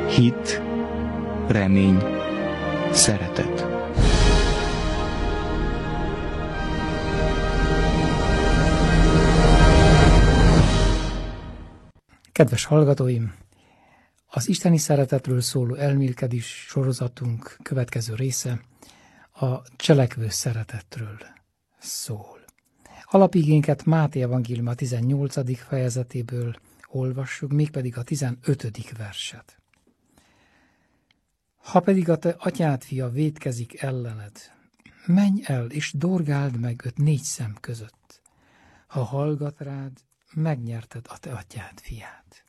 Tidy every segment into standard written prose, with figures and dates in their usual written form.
hit, remény, szeretet. Kedves hallgatóim! Az isteni szeretetről szóló elmélkedés sorozatunk következő része a cselekvő szeretetről szól. Alapigénket Máté evangéliuma 18. fejezetéből olvassuk, mégpedig a 15. verset. Ha pedig a te atyád fia vétkezik ellened, menj el és dorgáld meg őt 4 szem között. Ha hallgat rád, megnyerted a te atyád fiát.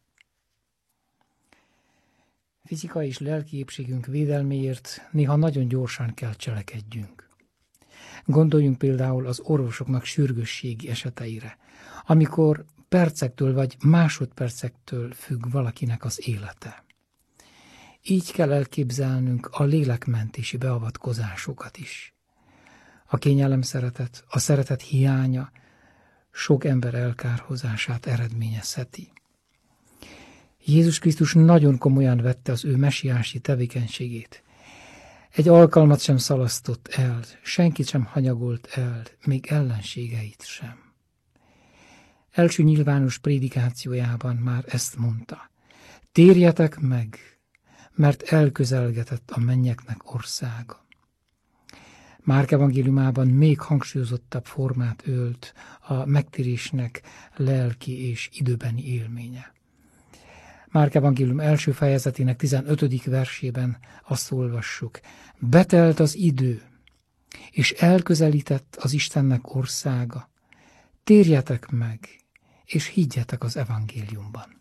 Fizikai és lelki épségünk védelméért néha nagyon gyorsan kell cselekedjünk. Gondoljunk például az orvosoknak sürgősségi eseteire, amikor percektől vagy másodpercektől függ valakinek az élete. Így kell elképzelnünk a lélekmentési beavatkozásokat is. A kényelem szeretet, a szeretet hiánya sok ember elkárhozását eredményezheti. Jézus Krisztus nagyon komolyan vette az ő mesiási tevékenységét. Egy alkalmat sem szalasztott el, senkit sem hanyagolt el, még ellenségeit sem. Első nyilvános prédikációjában már ezt mondta: térjetek meg, mert elközelgetett a mennyeknek országa. Márk evangéliumában még hangsúlyozottabb formát ölt a megtérésnek lelki és időbeni élménye. Márk evangélium első fejezetének 15. versében azt olvassuk: betelt az idő, és elközelített az Istennek országa. Térjetek meg, és higgyetek az evangéliumban.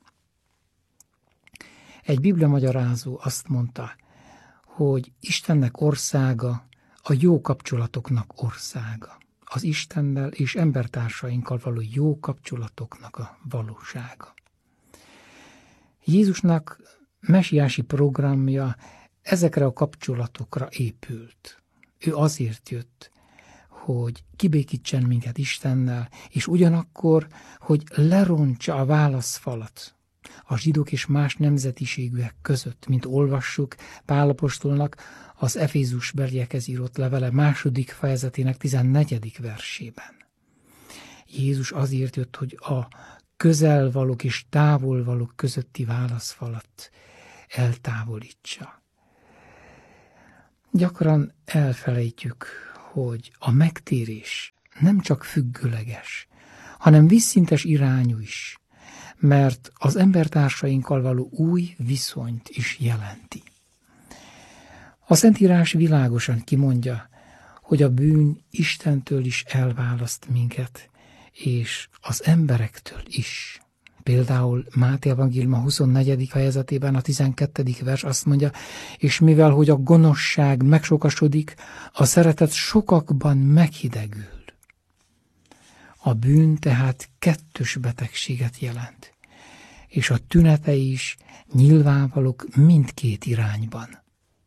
Egy bibliamagyarázó azt mondta, hogy Istennek országa a jó kapcsolatoknak országa. Az Istennel és embertársainkkal való jó kapcsolatoknak a valósága. Jézusnak mesiási programja ezekre a kapcsolatokra épült. Ő azért jött, hogy kibékítsen minket Istennel, és ugyanakkor, hogy lerontsa a válaszfalat a zsidók és más nemzetiségűek között, mint olvassuk Pál apostolnak az Efézusbeliekhez írott levele 2. fejezetének 14. versében. Jézus azért jött, hogy a közelvalók és távolvalók közötti válaszfalat eltávolítsa. Gyakran elfelejtjük, hogy a megtérés nem csak függőleges, hanem vízszintes irányú is, mert az embertársainkkal való új viszonyt is jelenti. A Szentírás világosan kimondja, hogy a bűn Istentől is elválaszt minket, és az emberektől is. Például Máté evangéliuma 24. fejezetében a 12. vers azt mondja: és mivel, hogy a gonoszság megsokasodik, a szeretet sokakban meghidegül. A bűn tehát kettős betegséget jelent, és a tünetei is nyilvánvalók mindkét irányban.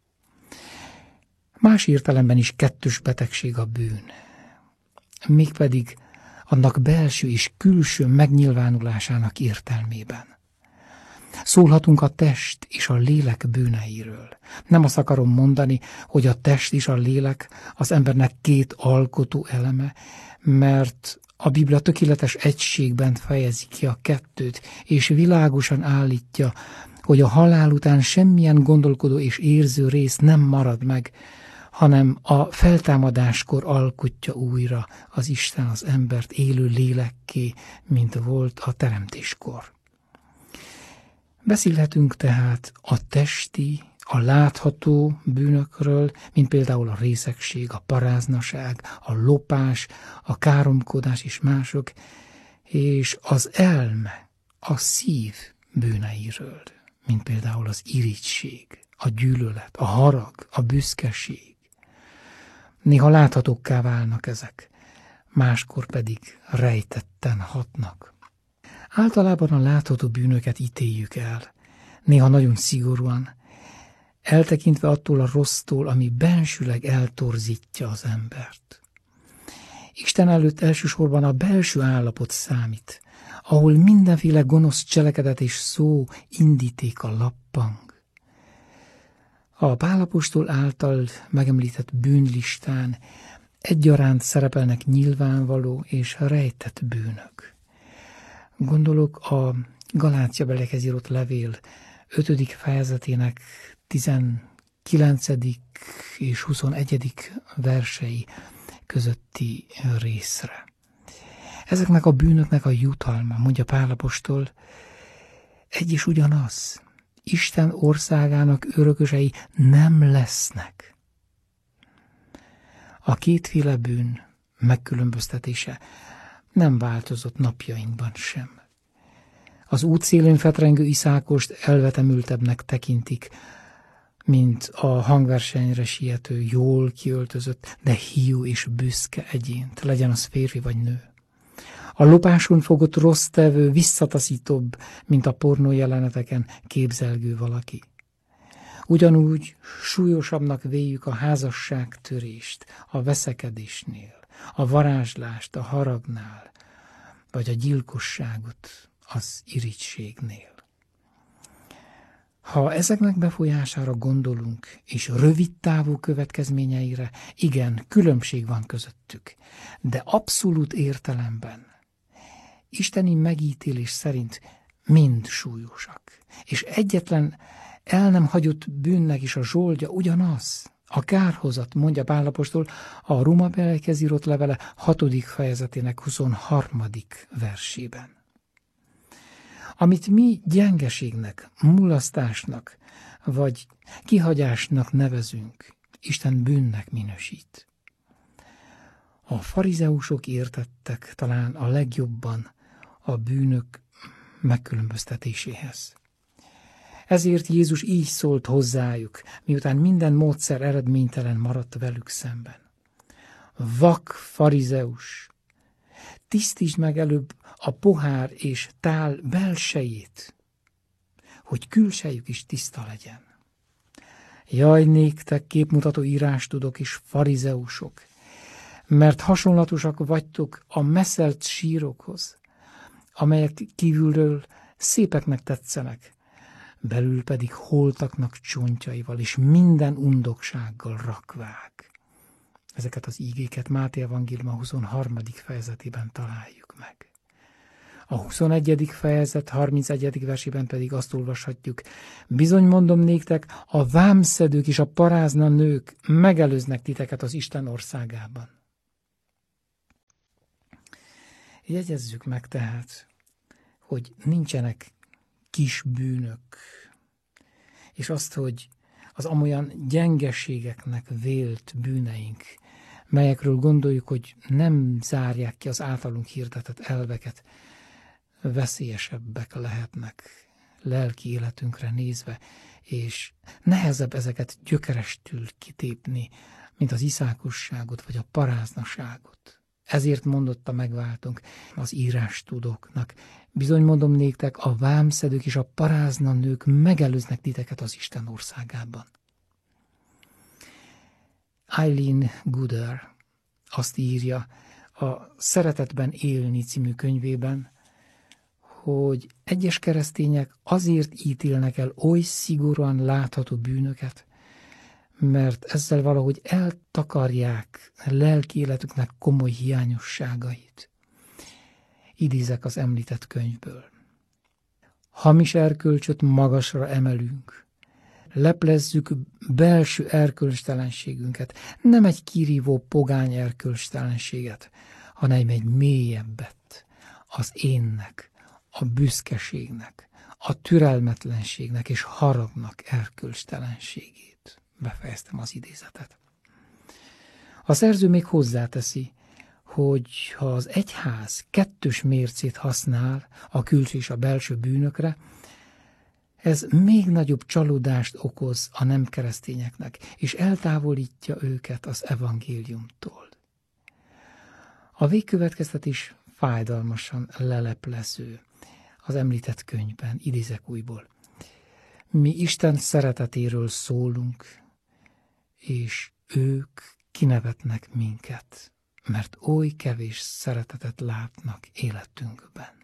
Más értelemben is kettős betegség a bűn, mégpedig annak belső és külső megnyilvánulásának értelmében. Szólhatunk a test és a lélek bűneiről. Nem azt akarom mondani, hogy a test és a lélek az embernek 2 alkotó eleme, mert a Biblia tökéletes egységben fejezi ki a 2-t, és világosan állítja, hogy a halál után semmilyen gondolkodó és érző rész nem marad meg, hanem a feltámadáskor alkotja újra az Isten az embert élő lélekké, mint volt a teremtéskor. Beszélhetünk tehát a testi, a látható bűnökről, mint például a részegség, a paráznaság, a lopás, a káromkodás és mások, és az elme, a szív bűneiről, mint például az irigység, a gyűlölet, a harag, a büszkeség. Néha láthatókká válnak ezek, máskor pedig rejtetten hatnak. Általában a látható bűnöket ítéljük el, néha nagyon szigorúan, eltekintve attól a rossztól, ami bensőleg eltorzítja az embert. Isten előtt elsősorban a belső állapot számít, ahol mindenféle gonosz cselekedet és szó indítéka lappang. A Pál apostol által megemlített bűnlistán egyaránt szerepelnek nyilvánvaló és rejtett bűnök. Gondolok a Galáciabeliekhez írott levél 5. fejezetének 19. és 21. versei közötti részre. Ezeknek a bűnöknek a jutalma, mondja Pál apostol, egy és ugyanaz. Isten országának örökösei nem lesznek. A kétféle bűn megkülönböztetése nem változott napjainkban sem. Az útszélén fetrengő iszákost elvetemültebbnek tekintik, mint a hangversenyre siető, jól kiöltözött, de hiú és büszke egyént, legyen az férfi vagy nő. A lopáson fogott rossz tevő visszataszítóbb, mint a pornó jeleneteken képzelgő valaki. Ugyanúgy súlyosabbnak véljük a házasságtörést a veszekedésnél, a varázslást a haragnál, vagy a gyilkosságot az irigységnél. Ha ezeknek befolyására gondolunk, és rövid távú következményeire, igen, különbség van közöttük, de abszolút értelemben, isteni megítélés szerint mind súlyosak, és egyetlen el nem hagyott bűnnek is a zsoldja ugyanaz, a kárhozat, mondja Pál apostol a Rómabeliekhez írott levele 6. fejezetének 23. versében. Amit mi gyengeségnek, mulasztásnak vagy kihagyásnak nevezünk, Isten bűnnek minősít. A farizeusok értettek talán a legjobban a bűnök megkülönböztetéséhez. Ezért Jézus így szólt hozzájuk, miután minden módszer eredménytelen maradt velük szemben. Vak farizeus, tisztítsd meg előbb a pohár és tál belsejét, hogy külsejük is tiszta legyen. Jaj néktek, képmutató írástudók és farizeusok, mert hasonlatosak vagytok a meszelt sírokhoz, amelyek kívülről szépeknek tetszenek, belül pedig holtaknak csontjaival és minden undoksággal rakvák. Ezeket az ígéket Máté evangéliuma 23. fejezetében találjuk meg. A 21. fejezet 31. versében pedig azt olvashatjuk: bizony mondom néktek, a vámszedők és a parázna nők megelőznek titeket az Isten országában. Jegyezzük meg tehát, hogy nincsenek kis bűnök, és azt, hogy az amolyan gyengeségeknek vélt bűneink, melyekről gondoljuk, hogy nem zárják ki az általunk hirdetett elveket, veszélyesebbek lehetnek lelki életünkre nézve, és nehezebb ezeket gyökerestül kitépni, mint az iszákosságot vagy a paráznaságot. Ezért mondotta megváltunk az írástudóknak: bizony mondom néktek, a vámszedők és a parázna nők megelőznek titeket az Isten országában. Eileen Gooder azt írja a Szeretetben élni című könyvében, hogy egyes keresztények azért ítélnek el oly szigorúan látható bűnöket, mert ezzel valahogy eltakarják lelki életüknek komoly hiányosságait. Idézek az említett könyvből. Hamis erkölcsöt magasra emelünk, leplezzük belső erkölcstelenségünket, nem egy kirívó pogány erkölcstelenséget, hanem egy mélyebbet, az énnek, a büszkeségnek, a türelmetlenségnek és haragnak erkölcstelenségét. Befejeztem az idézetet. A szerző még hozzáteszi, hogy ha az egyház kettős mércét használ a külső és a belső bűnökre, ez még nagyobb csalódást okoz a nem keresztényeknek, és eltávolítja őket az evangéliumtól. A végkövetkeztetés fájdalmasan leleplező az említett könyvben, idézek újból. Mi Isten szeretetéről szólunk, és ők kinevetnek minket, mert oly kevés szeretetet látnak életünkben.